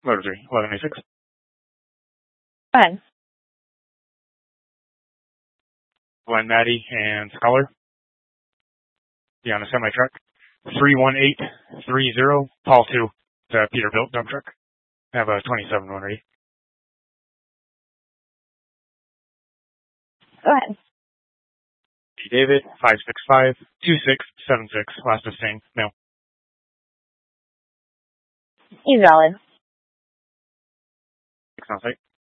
Motor 3, 1186. Go ahead. Glenn Maddie and Scholar. Be on a semi-truck. 31830, Paul 2, the Peterbilt dump truck. I have a 27 one ready. Go ahead. David, 565-2676, last of Sing, no. He's valid. Sounds like.